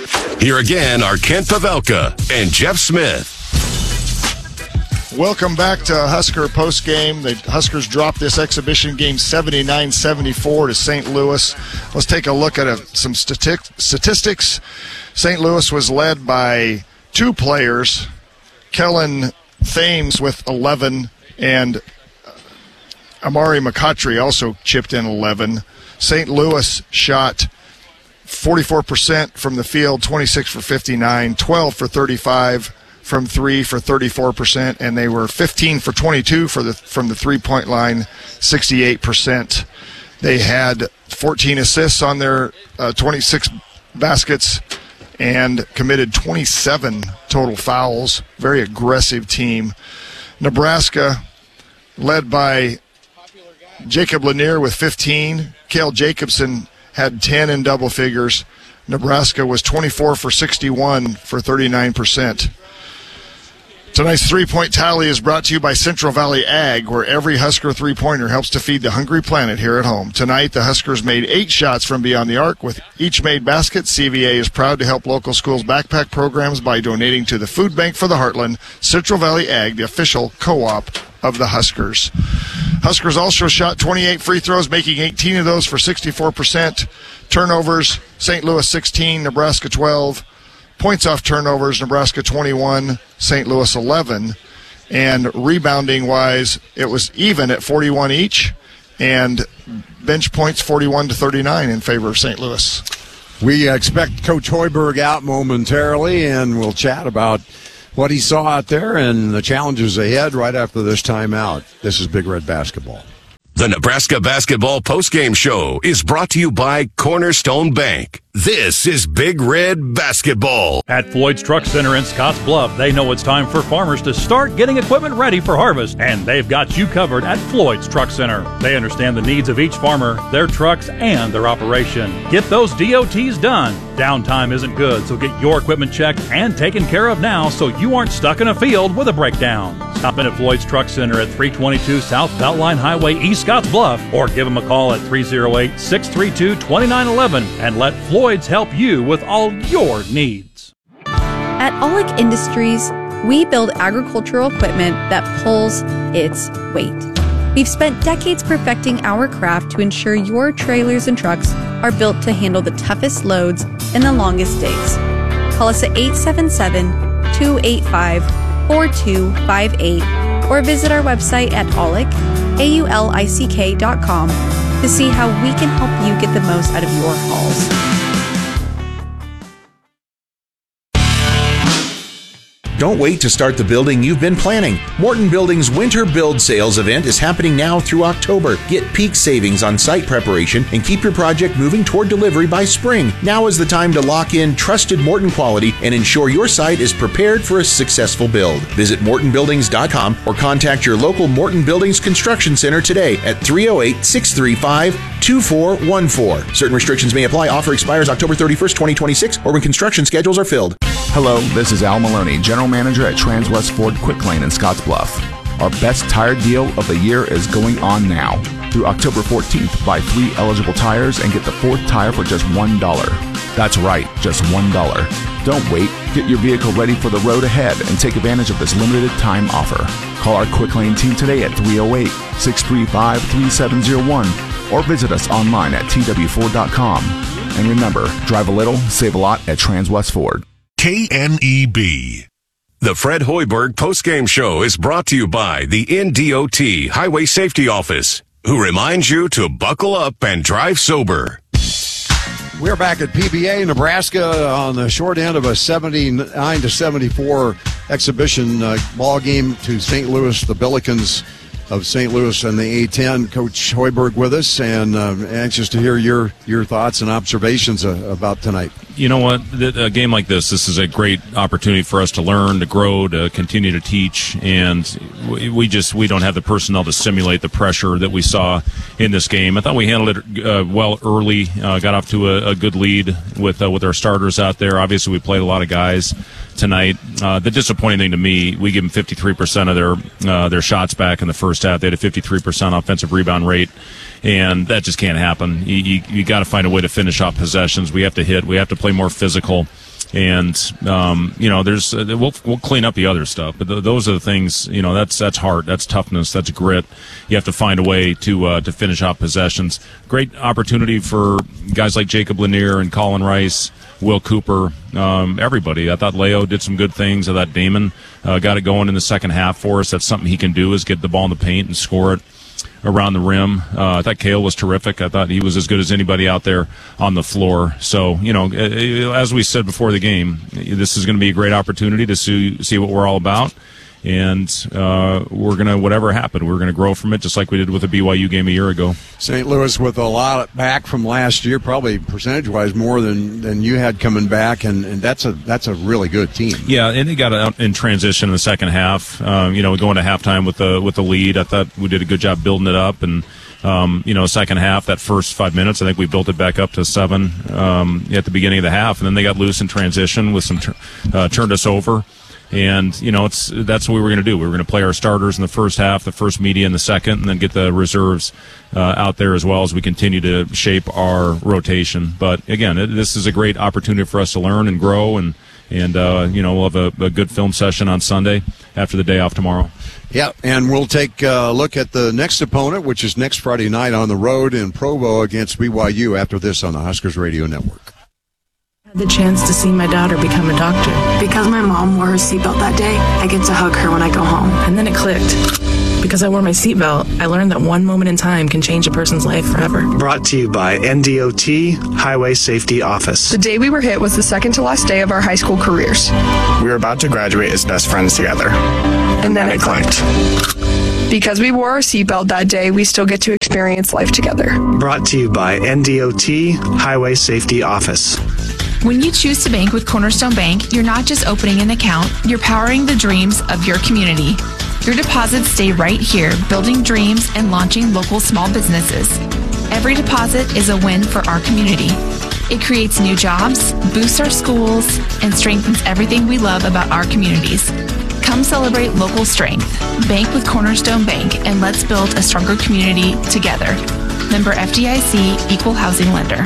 Here again are Kent Pavelka and Jeff Smith. Welcome back to Husker postgame. The Huskers dropped this exhibition game 79-74 to St. Louis. Let's take a look at some statistics. St. Louis was led by two players, Kellen Thames with 11, and Amari McCautry also chipped in 11. St. Louis shot 44% from the field, 26 for 59, 12 for 35 from 3 for 34%, and they were 15 for 22 from the three-point line, 68%. They had 14 assists on their 26 baskets and committed 27 total fouls. Very aggressive team. Nebraska, led by Jacob Lanier with 15. Cale Jacobson had 10 in double figures. Nebraska was 24 for 61 for 39%. Tonight's three-point tally is brought to you by Central Valley Ag, where every Husker three-pointer helps to feed the hungry planet here at home. Tonight, the Huskers made 8 shots from beyond the arc. With each made basket, CVA is proud to help local schools' backpack programs by donating to the Food Bank for the Heartland. Central Valley Ag, the official co-op of the Huskers. Huskers also shot 28 free throws, making 18 of those for 64%. Turnovers, St. Louis 16, Nebraska 12. Points off turnovers, Nebraska 21, St. Louis 11. And rebounding-wise, it was even at 41 each. And bench points 41-39 in favor of St. Louis. We expect Coach Hoiberg out momentarily, and we'll chat about what he saw out there and the challenges ahead right after this timeout. This is Big Red Basketball. The Nebraska Basketball Postgame Show is brought to you by Cornerstone Bank. This is Big Red Basketball. At Floyd's Truck Center in Scotts Bluff, they know it's time for farmers to start getting equipment ready for harvest, and they've got you covered at Floyd's Truck Center. They understand the needs of each farmer, their trucks, and their operation. Get those DOTs done. Downtime isn't good, so get your equipment checked and taken care of now so you aren't stuck in a field with a breakdown. Stop in at Floyd's Truck Center at 322 South Beltline Highway, East Scotts Bluff, or give them a call at 308-632-2911 and let Floyd's help you with all your needs. At Aulick Industries, we build agricultural equipment that pulls its weight. We've spent decades perfecting our craft to ensure your trailers and trucks are built to handle the toughest loads and the longest days. Call us at 877-285-4258 or visit our website at aulick.com to see how we can help you get the most out of your hauls. Don't wait to start the building you've been planning. Morton Building's Winter Build Sales event is happening now through October. Get peak savings on site preparation and keep your project moving toward delivery by spring. Now is the time to lock in trusted Morton quality and ensure your site is prepared for a successful build. Visit mortonbuildings.com or contact your local Morton Buildings Construction Center today at 308-635-2414. Certain restrictions may apply. Offer expires October 31st, 2026 or when construction schedules are filled. Hello, this is Al Maloney, General Manager at Transwest Ford Quick Lane in Scotts Bluff. Our best tire deal of the year is going on now. Through October 14th, buy 3 eligible tires and get the 4th tire for just $1. That's right, just $1. Don't wait. Get your vehicle ready for the road ahead and take advantage of this limited time offer. Call our Quick Lane team today at 308-635-3701 or visit us online at twford.com. And remember, drive a little, save a lot at Transwest Ford. KNEB. The Fred Hoiberg Postgame Show is brought to you by the NDOT Highway Safety Office, who reminds you to buckle up and drive sober. We're back at PBA, Nebraska, on the short end of a 79-74 exhibition ball game to St. Louis, the Billikens of St. Louis and the A-10. Coach Hoiberg with us, and anxious to hear your thoughts and observations about tonight. You know what? A game like this is a great opportunity for us to learn, to grow, to continue to teach, and we don't have the personnel to simulate the pressure that we saw in this game. I thought we handled it well early, got off to a good lead with our starters out there. Obviously, we played a lot of guys tonight. The disappointing thing to me, we give them 53% of their shots back in the first half. They had a 53% offensive rebound rate, and that just can't happen. You got to find a way to finish off possessions. We have to hit. We have to play more physical. And there's we'll clean up the other stuff, but those are the things. That's heart, that's toughness, that's grit. You have to find a way to finish out possessions. Great opportunity for guys like Jacob Lanier and Colin Rice, Will Cooper, everybody. I thought Leo did some good things. I thought Damon got it going in the second half for us. That's something he can do, is get the ball in the paint and score it around the rim. I thought Cale was terrific. I thought he was as good as anybody out there on the floor. So, as we said before the game, this is going to be a great opportunity to see what we're all about. And we're going to, whatever happened, we're going to grow from it, just like we did with the BYU game a year ago. St. Louis with a lot back from last year, probably percentage-wise more than you had coming back, and that's a really good team. Yeah, and they got out in transition in the second half. Going to halftime with the lead. I thought we did a good job building it up, and second half, that first 5 minutes, I think we built it back up to 7 at the beginning of the half, and then they got loose in transition with some turned us over. And, that's what we were going to do. We were going to play our starters in the first half, the first media in the second, and then get the reserves out there as well as we continue to shape our rotation. But, again, this is a great opportunity for us to learn and grow, and we'll have a good film session on Sunday after the day off tomorrow. Yeah, and we'll take a look at the next opponent, which is next Friday night on the road in Provo against BYU after this on the Huskers Radio Network. The chance to see my daughter become a doctor. Because my mom wore her seatbelt that day, I get to hug her when I go home. And then it clicked. Because I wore my seatbelt, I learned that one moment in time can change a person's life forever. Brought to you by NDOT Highway Safety Office. The day we were hit was the second to last day of our high school careers. We were about to graduate as best friends together. And then it clicked. Because we wore our seatbelt that day, we still get to experience life together. Brought to you by NDOT Highway Safety Office. When you choose to bank with Cornerstone Bank, you're not just opening an account, you're powering the dreams of your community. Your deposits stay right here, building dreams and launching local small businesses. Every deposit is a win for our community. It creates new jobs, boosts our schools, and strengthens everything we love about our communities. Come celebrate local strength. Bank with Cornerstone Bank, and let's build a stronger community together. Member FDIC, Equal Housing Lender.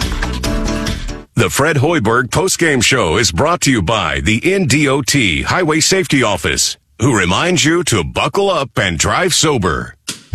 The Fred Hoiberg postgame show is brought to you by the NDOT Highway Safety Office, who reminds you to buckle up and drive sober.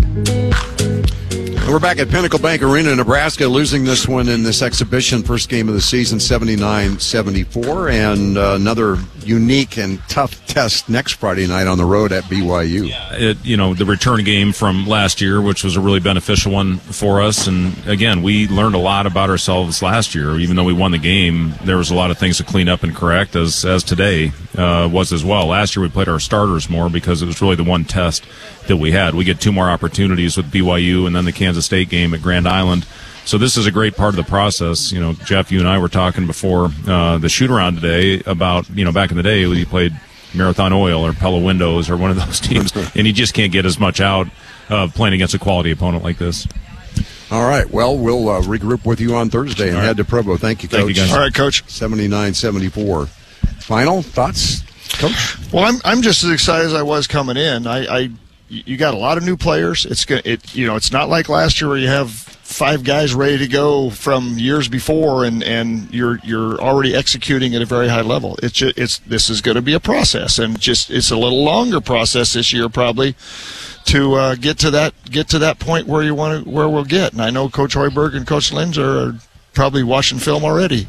We're back at Pinnacle Bank Arena, Nebraska, losing this one in this exhibition, first game of the season, 79-74, and another unique and tough test next Friday night on the road at BYU. The return game from last year, which was a really beneficial one for us, and again, we learned a lot about ourselves last year. Even though we won the game, there was a lot of things to clean up and correct, as today was as well. Last year we played our starters more because it was really the one test that we had. We get 2 more opportunities with BYU and then the Kansas State game at Grand Island. So this is a great part of the process. Jeff, you and I were talking before the shoot-around today about, back in the day when you played Marathon Oil or Pella Windows or one of those teams, and you just can't get as much out of playing against a quality opponent like this. All right. Well, we'll regroup with you on Thursday and head to Provo. Thank you, Coach. Thank you, guys. All right, Coach. 79-74. Final thoughts, Coach? Well, I'm just as excited as I was coming in. You got a lot of new players. It's not like last year where you have 5 guys ready to go from years before, and you're already executing at a very high level. This is going to be a process, and it's a little longer process this year probably to get to that point where we'll get. And I know Coach Hoiberg and Coach Linz are probably watching film already.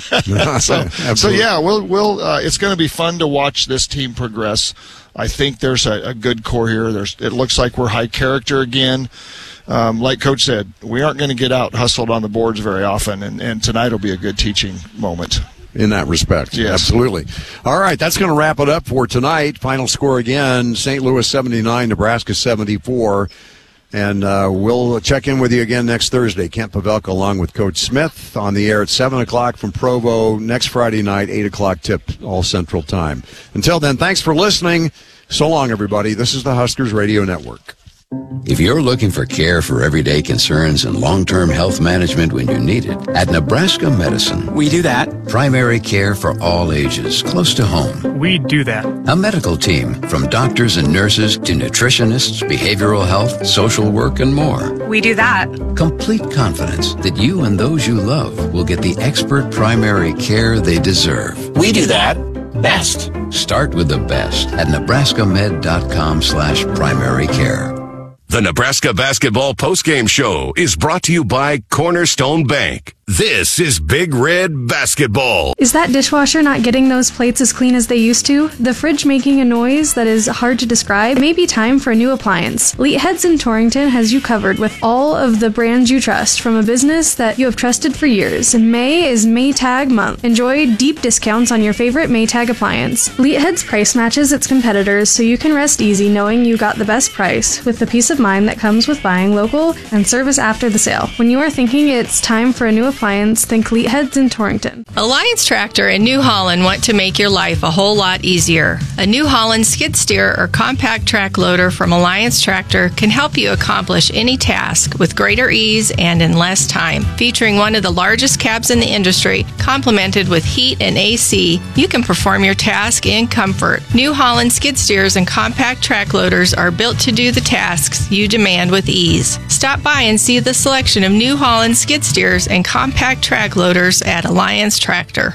so yeah, we'll it's going to be fun to watch this team progress. I think there's a good core here. It looks like we're high character again. Like Coach said, we aren't going to get out hustled on the boards very often, and tonight will be a good teaching moment. In that respect. Yes. Absolutely. All right, that's going to wrap it up for tonight. Final score again, St. Louis 79, Nebraska 74. And we'll check in with you again next Thursday. Kent Pavelka along with Coach Smith on the air at 7 o'clock from Provo. Next Friday night, 8 o'clock tip, all Central Time. Until then, thanks for listening. So long, everybody. This is the Huskers Radio Network. If you're looking for care for everyday concerns and long-term health management when you need it, at Nebraska Medicine, we do that. Primary care for all ages, close to home. We do that. A medical team from doctors and nurses to nutritionists, behavioral health, social work, and more. We do that. Complete confidence that you and those you love will get the expert primary care they deserve. We do that. Best. Start with the best at nebraskamed.com/primary care. The Nebraska Basketball Postgame Show is brought to you by Cornerstone Bank. This is Big Red Basketball. Is that dishwasher not getting those plates as clean as they used to? The fridge making a noise that is hard to describe? It may be time for a new appliance. Leatheads in Torrington has you covered with all of the brands you trust from a business that you have trusted for years. May is Maytag month. Enjoy deep discounts on your favorite Maytag appliance. Leatheads price matches its competitors so you can rest easy knowing you got the best price with the peace of mind that comes with buying local and service after the sale. When you are thinking it's time for a new appliance, think Leatheads in Torrington. Alliance Tractor in New Holland want to make your life a whole lot easier. A New Holland skid steer or compact track loader from Alliance Tractor can help you accomplish any task with greater ease and in less time. Featuring one of the largest cabs in the industry, complemented with heat and AC, you can perform your task in comfort. New Holland skid steers and compact track loaders are built to do the tasks you demand with ease. Stop by and see the selection of New Holland skid steers and compact track loaders at Alliance Tractor.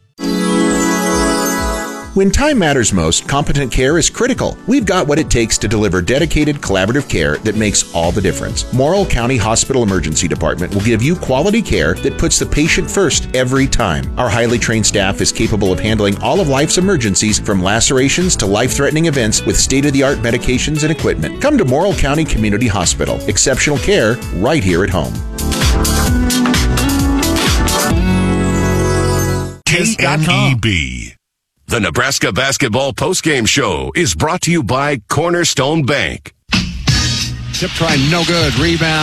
When time matters most, competent care is critical. We've got what it takes to deliver dedicated, collaborative care that makes all the difference. Morrill County Hospital Emergency Department will give you quality care that puts the patient first every time. Our highly trained staff is capable of handling all of life's emergencies, from lacerations to life-threatening events, with state-of-the-art medications and equipment. Come to Morrill County Community Hospital. Exceptional care right here at home. KNEB. The Nebraska Basketball Postgame Show is brought to you by Cornerstone Bank. Tip try no good. Rebound.